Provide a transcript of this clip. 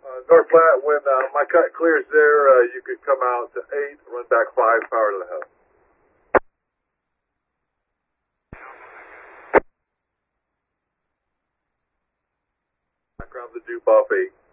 North Platte, when my cut clears there, you could come out to 8, run back 5, power to the house. Background the dupe off 8.